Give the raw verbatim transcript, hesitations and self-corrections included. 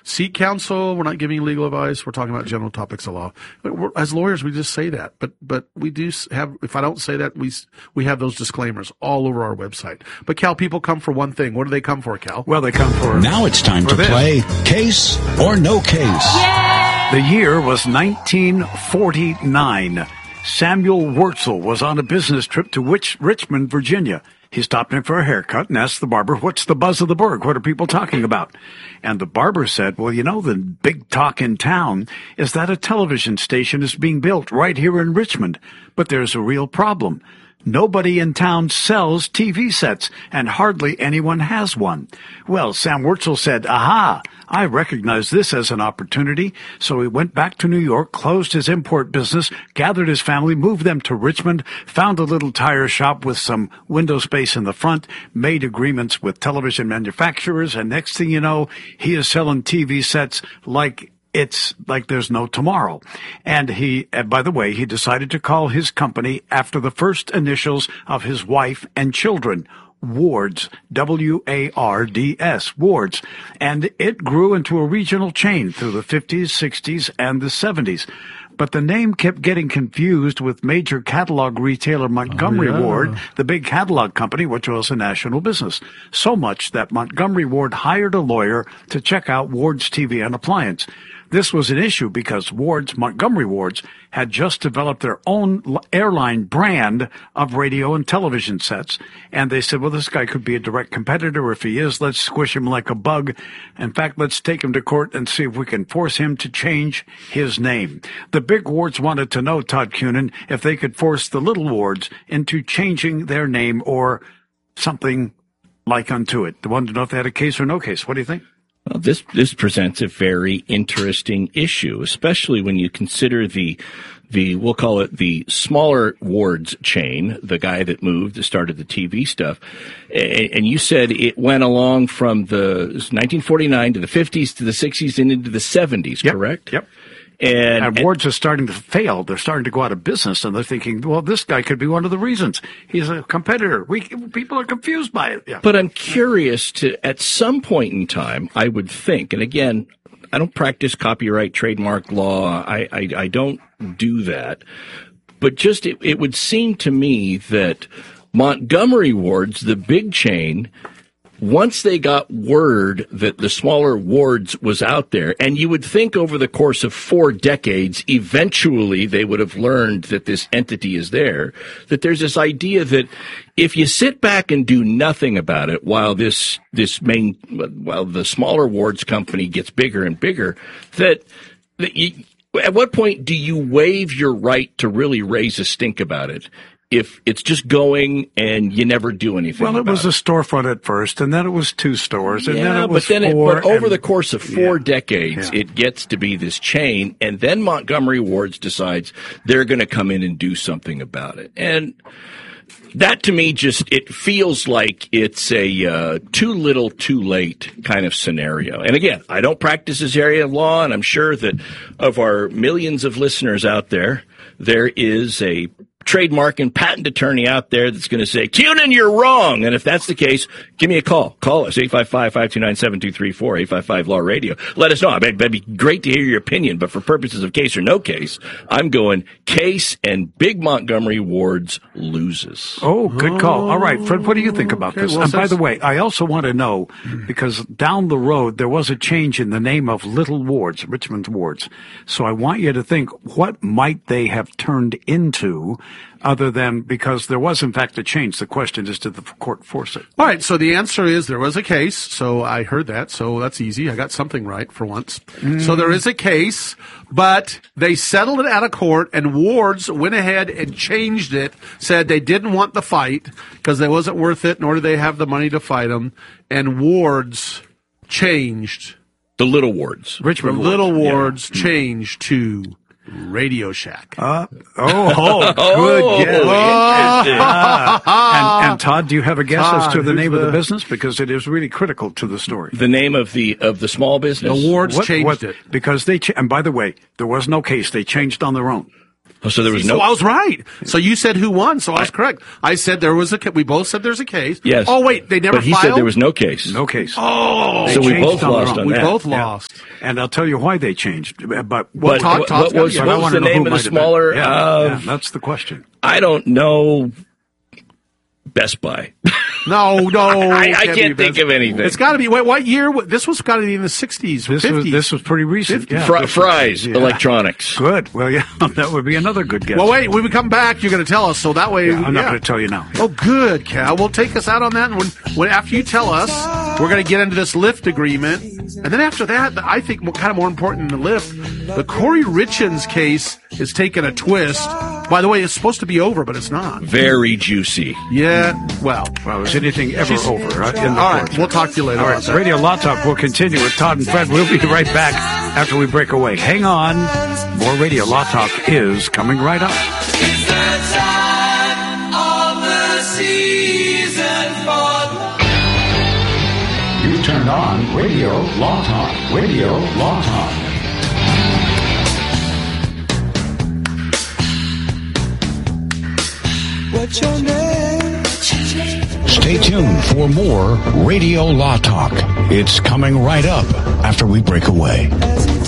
seek counsel. We're not giving legal advice. We're talking about general topics of law. But we're, as lawyers, we just say that. But but we do have. If I don't say that, we we have those disclaimers all over our website. But Cal, people come for one thing. What do they come for, Cal? Well, they come for. Now it's time to this. play Case or No Case. Yay! The year was nineteen forty-nine. Samuel Wurtzel was on a business trip to Rich- Richmond, Virginia. He stopped in for a haircut and asked the barber, what's the buzz of the burg? What are people talking about? And the barber said, well, you know, the big talk in town is that a television station is being built right here in Richmond. But there's a real problem. Nobody in town sells T V sets, and hardly anyone has one. Well, Sam Wurtzel said, aha, I recognize this as an opportunity. So he went back to New York, closed his import business, gathered his family, moved them to Richmond, found a little tire shop with some window space in the front, made agreements with television manufacturers, and next thing you know, he is selling T V sets like it's like there's no tomorrow. And he, and by the way, he decided to call his company after the first initials of his wife and children, Wards, W A R D S, Wards. And it grew into a regional chain through the fifties, sixties, and the seventies. But the name kept getting confused with major catalog retailer Montgomery oh, yeah. Ward, the big catalog company, which was a national business. So much that Montgomery Ward hired a lawyer to check out Ward's T V and appliance. This was an issue because Ward's, Montgomery Ward's, had just developed their own airline brand of radio and television sets. And they said, well, this guy could be a direct competitor. If he is, let's squish him like a bug. In fact, let's take him to court and see if we can force him to change his name. The big Wards wanted to know, Todd Cunin, if they could force the little Wards into changing their name or something like unto it. They wanted to know if they had a case or no case. What do you think? Well, this this presents a very interesting issue, especially when you consider the the we'll call it the smaller Wards chain, the guy that moved that started the T V stuff. And you said it went along from the nineteen forty-nine to the fifties to the sixties and into the seventies, yep, correct? Yep. And, and Wards are starting to fail. They're starting to go out of business, and they're thinking, well, this guy could be one of the reasons. He's a competitor. We people are confused by it. Yeah. But I'm curious to, at some point in time, I would think, and again, I don't practice copyright, trademark law. I, I, I don't do that. But just it, it would seem to me that Montgomery Wards, the big chain, once they got word that the smaller Wards was out there, and you would think over the course of four decades, eventually they would have learned that this entity is there, that there's this idea that if you sit back and do nothing about it while this, this main, while the smaller Wards company gets bigger and bigger, that, that you, at what point do you waive your right to really raise a stink about it? If it's just going and you never do anything well, it about was it. a storefront at first, and then it was two stores, and yeah, then it was but then four. It, but over and, the course of four yeah, decades, yeah. it gets to be this chain, and then Montgomery Wards decides they're going to come in and do something about it. And that, to me, just it feels like it's a uh, too little, too late kind of scenario. And again, I don't practice this area of law, and I'm sure that of our millions of listeners out there, there is a trademark and patent attorney out there that's going to say, Cunin, you're wrong. And if that's the case, give me a call. Call us, eight five five, five two nine, seven two three four, eight five five, Law Radio. Let us know. I mean, that'd be great to hear your opinion, but for purposes of case or no case, I'm going case and big Montgomery Wards loses. Oh, good call. All right, Fred, what do you think about okay, this? well, and by the way, I also want to know, because down the road, there was a change in the name of Little Wards, Richmond's Wards. So I want you to think, what might they have turned into other than, because there was, in fact, a change. The question is, did the court force it? All right, so the answer is there was a case. So I heard that, so that's easy. I got something right for once. Mm. So there is a case, but they settled it out of court, and Wards went ahead and changed it, said they didn't want the fight because it wasn't worth it, nor did they have the money to fight them, and Wards changed. The Little Wards. Richmond the Wards. Little Wards yeah. changed to Radio Shack. Uh, oh, oh, good oh, guess. Uh, and, and Todd, do you have a guess Todd, as to the name the... of the business? Because it is really critical to the story. The name of the of the small business? The Wards what, changed what, it. Because they, cha- and by the way, there was no case. They changed on their own. Oh, so there was See, no. So I was right. So you said who won, so I was correct. I said there was a. ca- We both said there's a case. Yes. Oh wait, they never But he filed. said there was no case. No case. Oh, They So we changed both on their lost own. on we that. both Yeah. lost. And I'll tell you why they changed. But Well, But Todd- what, Todd's what was, got- but I what was want the to know who name of the might have been. smaller? Yeah, uh, yeah, that's the question. I don't know. Best Buy. No, no, I- I can't can't be think best. of anything. It's got to be. Wait, what year? This was got to be in the sixties or This fifties. was this was pretty recent. fifties. Yeah, Fri- this was- Fry's yeah. Electronics. Good. Well, yeah, that would be another good guess. Well, wait. When we come back, you're going to tell us. So that way, Yeah, I'm not yeah. going to tell you now. Oh, good, Cal. We'll take us out on that. And when, when after you tell us, we're going to get into this lift agreement, and then after that, I think more, kind of more important than the lift, the Corey Richins case is taking a twist. By the way, it's supposed to be over, but it's not. Very juicy. Yeah. Well. Well, is anything ever She's- over? Uh, in the All right. courts? We'll talk to you later. All about right, that. Radio Law Talk will continue with Todd and Fred. We'll be right back after we break away. Hang on. More Radio Law Talk is coming right up. It's the time of the season for You turned on Radio Law Talk. Radio Law Talk. what's your name? Stay tuned for more Radio Law Talk. It's coming right up after we break away. As